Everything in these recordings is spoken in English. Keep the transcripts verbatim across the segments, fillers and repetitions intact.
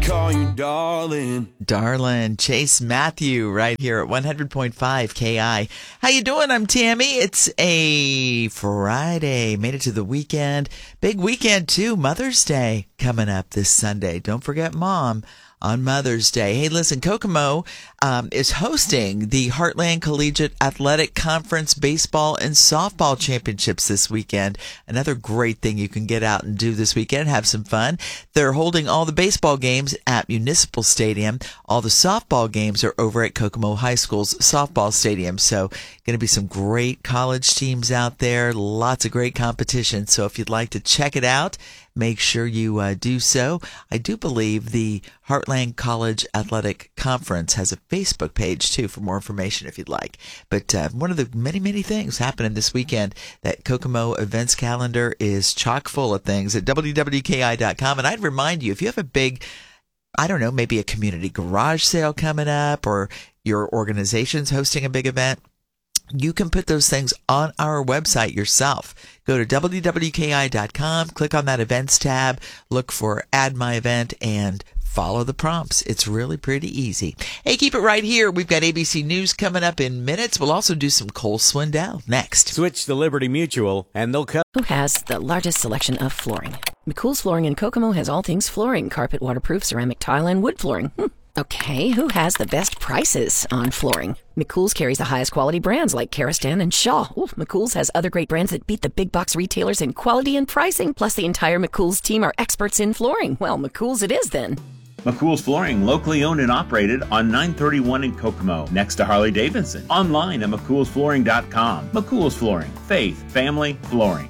call you darling. Darling, Chase Matthew right here at one hundred point five K I. How you doing? I'm Tammy. It's a Friday. Made it to the weekend. Big weekend, too. Mother's Day coming up this Sunday. Don't forget Mom on Mother's Day. Hey, listen, Kokomo um, is hosting the Heartland Collegiate Athletic Conference Baseball and Softball Championships this weekend. Another great thing you can get out and do this weekend, have some fun. They're holding all the baseball games at Municipal Stadium. All the softball games are over at Kokomo High School's softball stadium. So going to be some great college teams out there, lots of great competition. So if you'd like to check it out, make sure you uh, do so. I do believe the Heartland College Athletic Conference has a Facebook page, too, for more information if you'd like. But uh, one of the many, many things happening this weekend, that Kokomo events calendar is chock full of things at W W K I dot com. And I'd remind you, if you have a big, I don't know, maybe a community garage sale coming up, or your organization's hosting a big event, you can put those things on our website yourself. Go to W W K I dot com, click on that events tab, look for Add My Event, and follow the prompts. It's really pretty easy. Hey, keep it right here. We've got A B C News coming up in minutes. We'll also do some Cole Swindell next. Switch to Liberty Mutual, and they'll cut. Who has the largest selection of flooring? McCool's Flooring in Kokomo has all things flooring, carpet, waterproof, ceramic tile, and wood flooring. Hmm. Okay, who has the best prices on flooring? McCool's carries the highest quality brands like Karastan and Shaw. Ooh, McCool's has other great brands that beat the big box retailers in quality and pricing. Plus, the entire McCool's team are experts in flooring. Well, McCool's it is then. McCool's Flooring, locally owned and operated on nine thirty-one in Kokomo, next to Harley Davidson. Online at McCool's Flooring dot com. McCool's Flooring, faith, family, flooring.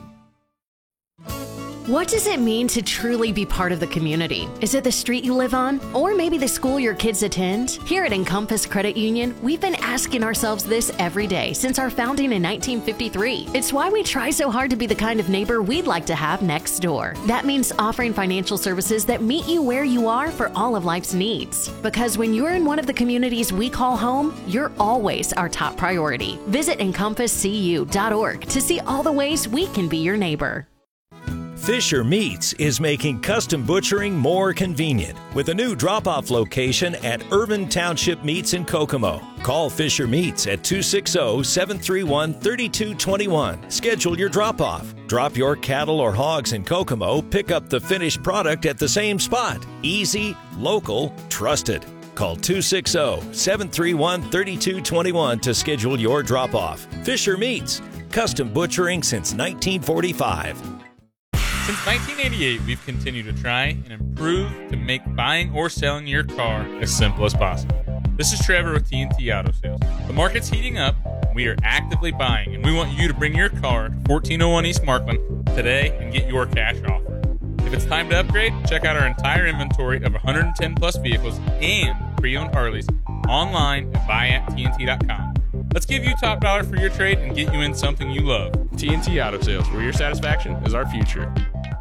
What does it mean to truly be part of the community? Is it the street you live on? Or maybe the school your kids attend? Here at Encompass Credit Union, we've been asking ourselves this every day since our founding in nineteen fifty-three. It's why we try so hard to be the kind of neighbor we'd like to have next door. That means offering financial services that meet you where you are for all of life's needs. Because when you're in one of the communities we call home, you're always our top priority. Visit encompass c u dot org to see all the ways we can be your neighbor. Fisher Meats is making custom butchering more convenient with a new drop-off location at Urban Township Meats in Kokomo. Call Fisher Meats at two six zero, seven three one, three two two one. Schedule your drop-off. Drop your cattle or hogs in Kokomo, pick up the finished product at the same spot. Easy, local, trusted. Call two six zero, seven three one, three two two one to schedule your drop-off. Fisher Meats, custom butchering since nineteen forty-five. Since nineteen eighty-eight, we've continued to try and improve to make buying or selling your car as simple as possible. This is Trevor with T N T Auto Sales. The market's heating up, we are actively buying, and we want you to bring your car to fourteen oh one East Markland today and get your cash offer. If it's time to upgrade, check out our entire inventory of one hundred ten plus vehicles and pre-owned Harleys online at buy at T N T dot com. Let's give you top dollar for your trade and get you in something you love. T N T Auto Sales, where your satisfaction is our future.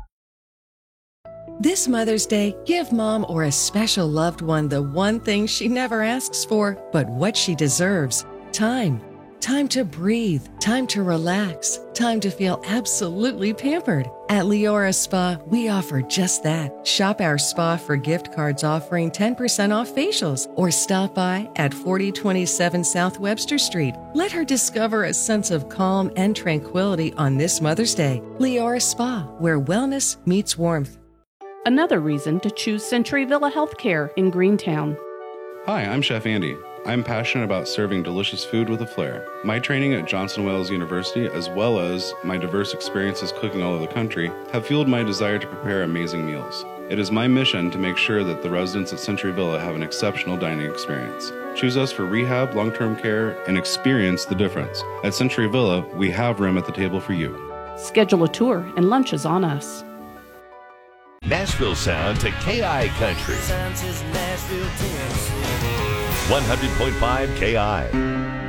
This Mother's Day, give Mom or a special loved one the one thing she never asks for, but what she deserves. Time. Time to breathe. Time to relax. Time to feel absolutely pampered. At Leora Spa, we offer just that. Shop our spa for gift cards offering ten percent off facials, or stop by at forty twenty-seven South Webster Street. Let her discover a sense of calm and tranquility on this Mother's Day. Leora Spa, where wellness meets warmth. Another reason to choose Century Villa Healthcare in Greentown. Hi, I'm Chef Andy. I'm passionate about serving delicious food with a flair. My training at Johnson Wales University, as well as my diverse experiences cooking all over the country, have fueled my desire to prepare amazing meals. It is my mission to make sure that the residents at Century Villa have an exceptional dining experience. Choose us for rehab, long-term care, and experience the difference. At Century Villa, we have room at the table for you. Schedule a tour and lunch is on us. Nashville Sound to K I Country. one hundred point five K I.